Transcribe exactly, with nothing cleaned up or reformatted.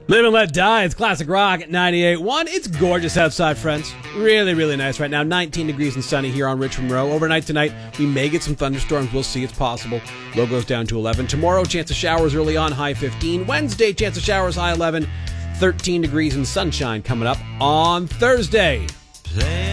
Live and Let Die. It's classic rock at ninety-eight point one. It's gorgeous outside, friends. Really, really nice right now. nineteen degrees and sunny here on Richmond Row. Overnight tonight, we may get some thunderstorms. We'll see. It's possible. Low goes down to eleven. Tomorrow, chance of showers early on, high fifteen. Wednesday, chance of showers, high eleven. thirteen degrees and sunshine coming up on Thursday. Play